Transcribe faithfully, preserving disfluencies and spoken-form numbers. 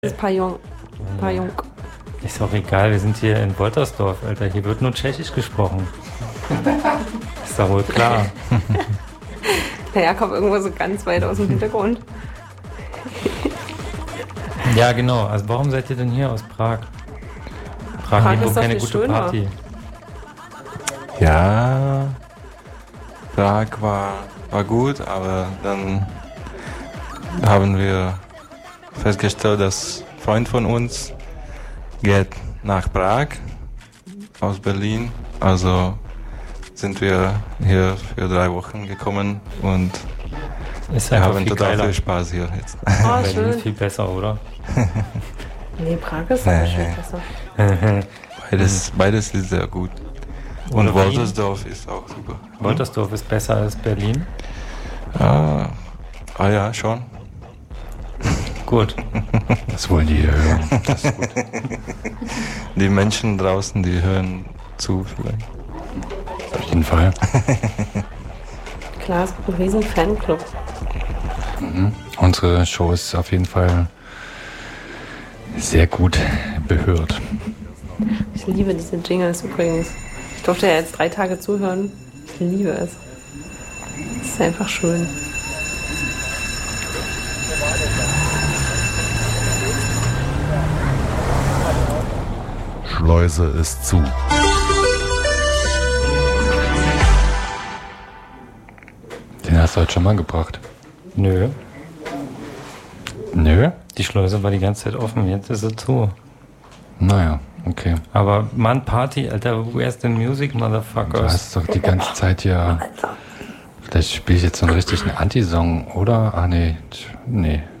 Das ist Pajong. Pajong. Ist doch egal, wir sind hier in Woltersdorf, Alter. Hier wird nur Tschechisch gesprochen. Ist doch wohl klar. Der Jakob irgendwo so ganz weit aus dem Hintergrund. Ja, genau. Also warum seid ihr denn hier aus Prag? Prag, Prag hier ist wohl doch keine viel gute schöner. Party. Ja, Prag war, war gut, aber dann haben wir festgestellt, dass ein Freund von uns geht nach Prag aus Berlin. Also sind wir hier für drei Wochen gekommen und Ist wir einfach haben viel total geiler. viel Spaß hier jetzt. Oh, Berlin ist schön. viel besser, oder? Nee, Prag ist Nee. aber schön besser. Beides, beides ist sehr gut. Und Oder Wien? Woltersdorf ist auch super. Woltersdorf ist besser als Berlin? Ah, ah ja, schon. Gut. Das wollen die hier hören. Das ist gut. Die Menschen draußen, die hören zu vielleicht. Auf jeden Fall. Klar, es gibt einen riesen Fanclub. Mhm. Unsere Show ist auf jeden Fall sehr gut behört. Ich liebe diese Jingles übrigens. Ich durfte ja jetzt drei Tage zuhören. Ich liebe es. Es ist einfach schön. Schleuse ist zu. Den hast du heute schon mal gebracht. Nö. Nö? Die Schleuse war die ganze Zeit offen, jetzt ist sie zu. Naja, okay. Aber Mann, Party, Alter, where's the music, Du motherfuckers? hast doch die ganze Zeit ja... Vielleicht spiele ich jetzt so einen richtigen Anti-Song, oder? Ah, nee. Nee.